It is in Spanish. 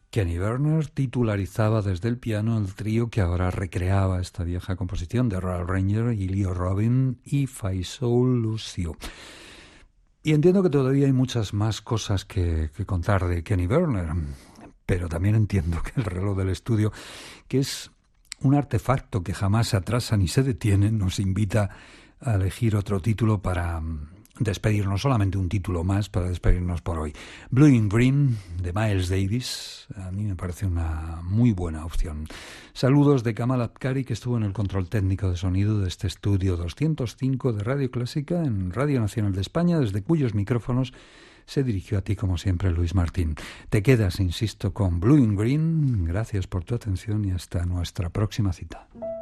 Kenny Werner titularizaba desde el piano el trío que ahora recreaba esta vieja composición de Royal Ranger, Leo Robin y Faisal Lucio. Y entiendo que todavía hay muchas más cosas que contar de Kenny Werner, pero también entiendo que el reloj del estudio, que es un artefacto que jamás se atrasa ni se detiene, nos invita a elegir otro título para despedirnos, solamente un título más para despedirnos por hoy. Blue in Green, de Miles Davis, a mí me parece una muy buena opción. Saludos de Kamal Abkari, que estuvo en el control técnico de sonido de este estudio 205 de Radio Clásica en Radio Nacional de España, desde cuyos micrófonos se dirigió a ti, como siempre, Luis Martín. Te quedas, insisto, con Blue in Green. Gracias por tu atención y hasta nuestra próxima cita.